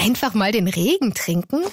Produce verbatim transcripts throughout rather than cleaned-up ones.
Einfach mal den Regen trinken?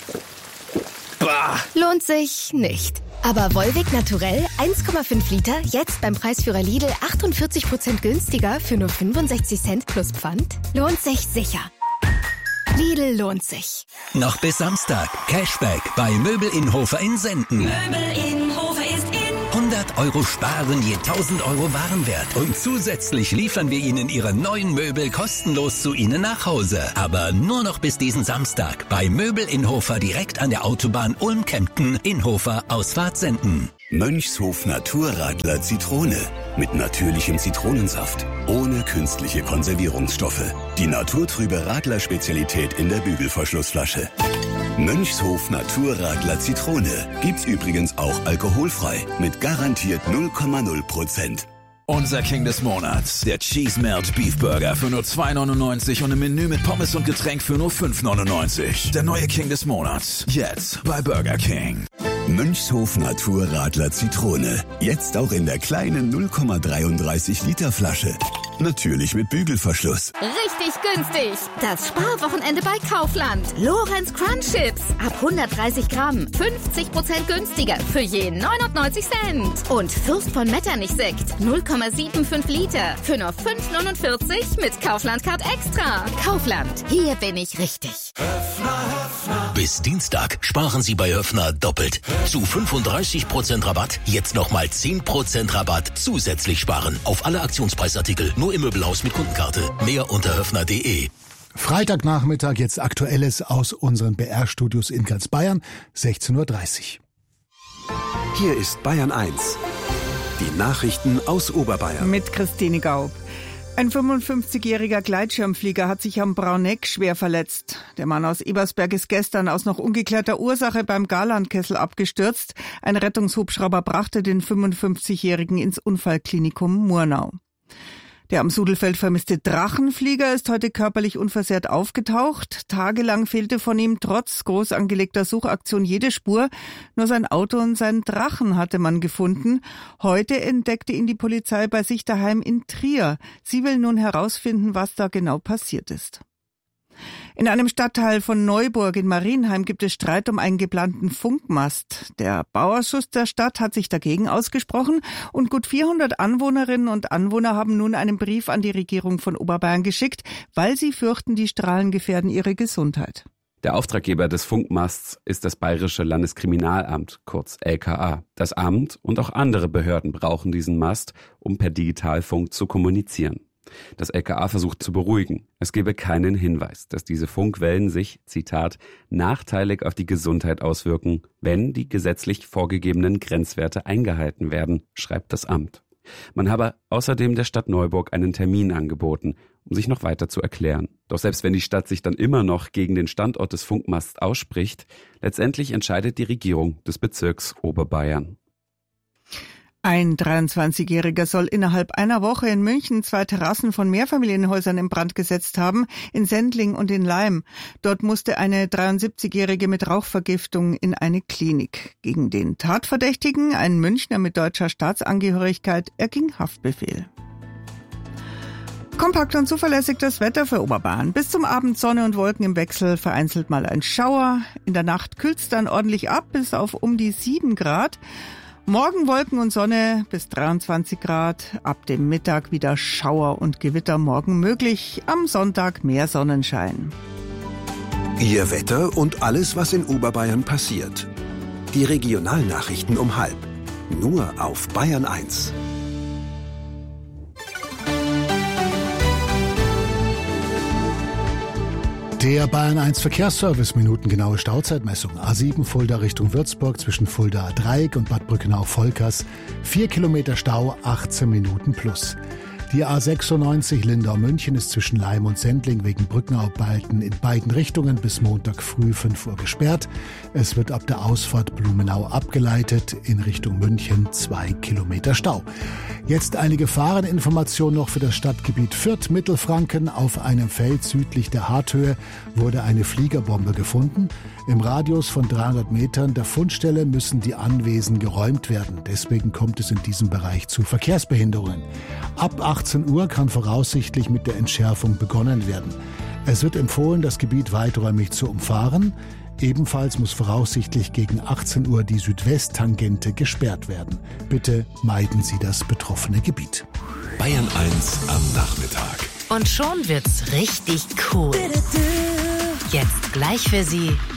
Bah. Lohnt sich nicht. Aber Volvic Naturell eins Komma fünf Liter jetzt beim Preisführer Lidl achtundvierzig Prozent günstiger für nur fünfundsechzig Cent plus Pfand? Lohnt sich sicher. Lidl lohnt sich. Noch bis Samstag. Cashback bei Möbel Innhofer in Senden. Möbel Innhofer ist in. hundert Euro sparen je tausend Euro Warenwert. Und zusätzlich liefern wir Ihnen Ihre neuen Möbel kostenlos zu Ihnen nach Hause. Aber nur noch bis diesen Samstag. Bei Möbel Innhofer direkt an der Autobahn Ulm-Kempten. Innhofer Ausfahrt Senden. Mönchshof Naturradler Zitrone. Mit natürlichem Zitronensaft. Ohne künstliche Konservierungsstoffe. Die naturtrübe Radler-Spezialität in der Bügelverschlussflasche. Mönchshof Naturradler Zitrone. Gibt's übrigens auch alkoholfrei. Mit garantiert null Komma null Prozent. Unser King des Monats, der Cheese Melt Beef Burger für nur zwei neunundneunzig und im Menü mit Pommes und Getränk für nur fünf neunundneunzig. Der neue King des Monats, jetzt bei Burger King. Mönchshof Naturradler Zitrone. Jetzt auch in der kleinen null Komma dreiunddreißig Liter Flasche. Natürlich mit Bügelverschluss. Richtig günstig. Das Sparwochenende bei Kaufland. Lorenz Crunch Chips. Ab hundertdreißig Gramm. fünfzig Prozent günstiger. Für je neunundneunzig Cent. Und Fürst von Metternich Sekt. null Komma fünfundsiebzig Liter. Für nur fünf neunundvierzig mit Kaufland Card Extra. Kaufland. Hier bin ich richtig. Bis Dienstag sparen Sie bei Höffner doppelt. Zu fünfunddreißig Prozent Rabatt, jetzt nochmal zehn Prozent Rabatt zusätzlich sparen. Auf alle Aktionspreisartikel, nur im Möbelhaus mit Kundenkarte. Mehr unter höffner punkt de. Freitagnachmittag, jetzt Aktuelles aus unseren B R-Studios in ganz Bayern, sechzehn Uhr dreißig. Hier ist Bayern eins. Die Nachrichten aus Oberbayern. Mit Christine Gaub. Ein fünfundfünfzigjähriger Gleitschirmflieger hat sich am Brauneck schwer verletzt. Der Mann aus Ebersberg ist gestern aus noch ungeklärter Ursache beim Garlandkessel abgestürzt. Ein Rettungshubschrauber brachte den fünfundfünfzigjährigen ins Unfallklinikum Murnau. Der am Sudelfeld vermisste Drachenflieger ist heute körperlich unversehrt aufgetaucht. Tagelang fehlte von ihm trotz groß angelegter Suchaktion jede Spur. Nur sein Auto und seinen Drachen hatte man gefunden. Heute entdeckte ihn die Polizei bei sich daheim in Trier. Sie will nun herausfinden, was da genau passiert ist. In einem Stadtteil von Neuburg in Marienheim gibt es Streit um einen geplanten Funkmast. Der Bauausschuss der Stadt hat sich dagegen ausgesprochen und gut vierhundert Anwohnerinnen und Anwohner haben nun einen Brief an die Regierung von Oberbayern geschickt, weil sie fürchten, die Strahlen gefährden ihre Gesundheit. Der Auftraggeber des Funkmasts ist das Bayerische Landeskriminalamt, kurz L K A. Das Amt und auch andere Behörden brauchen diesen Mast, um per Digitalfunk zu kommunizieren. Das L K A versucht zu beruhigen. Es gebe keinen Hinweis, dass diese Funkwellen sich, Zitat, nachteilig auf die Gesundheit auswirken, wenn die gesetzlich vorgegebenen Grenzwerte eingehalten werden, schreibt das Amt. Man habe außerdem der Stadt Neuburg einen Termin angeboten, um sich noch weiter zu erklären. Doch selbst wenn die Stadt sich dann immer noch gegen den Standort des Funkmasts ausspricht, letztendlich entscheidet die Regierung des Bezirks Oberbayern. Ein dreiundzwanzigjähriger soll innerhalb einer Woche in München zwei Terrassen von Mehrfamilienhäusern in Brand gesetzt haben, in Sendling und in Laim. Dort musste eine dreiundsiebzigjährige mit Rauchvergiftung in eine Klinik. Gegen den Tatverdächtigen, einen Münchner mit deutscher Staatsangehörigkeit, erging Haftbefehl. Kompakt und zuverlässig das Wetter für Oberbayern. Bis zum Abend Sonne und Wolken im Wechsel, vereinzelt mal ein Schauer. In der Nacht kühlt's dann ordentlich ab, bis auf um die sieben Grad. Morgen Wolken und Sonne bis dreiundzwanzig Grad, ab dem Mittag wieder Schauer und Gewitter morgen möglich, am Sonntag mehr Sonnenschein. Ihr Wetter und alles, was in Oberbayern passiert. Die Regionalnachrichten um halb. Nur auf Bayern eins. Der Bayern eins Verkehrsservice, minutengenaue Stauzeitmessung. A sieben Fulda Richtung Würzburg zwischen Fulda Dreieck und Bad Brückenau-Volkers. Vier Kilometer Stau, achtzehn Minuten plus. Die A sechsundneunzig Lindau-München ist zwischen Laim und Sendling wegen Brückenaufbauten in beiden Richtungen bis Montag früh fünf Uhr gesperrt. Es wird ab der Ausfahrt Blumenau abgeleitet, in Richtung München zwei Kilometer Stau. Jetzt eine Gefahreninformation noch für das Stadtgebiet Fürth, Mittelfranken. Auf einem Feld südlich der Harthöhe wurde eine Fliegerbombe gefunden. Im Radius von dreihundert Metern der Fundstelle müssen die Anwesen geräumt werden. Deswegen kommt es in diesem Bereich zu Verkehrsbehinderungen. Ab achtzehn Uhr kann voraussichtlich mit der Entschärfung begonnen werden. Es wird empfohlen, das Gebiet weiträumig zu umfahren. Ebenfalls muss voraussichtlich gegen achtzehn Uhr die Südwesttangente gesperrt werden. Bitte meiden Sie das betroffene Gebiet. Bayern eins am Nachmittag. Und schon wird's richtig cool. Jetzt gleich für Sie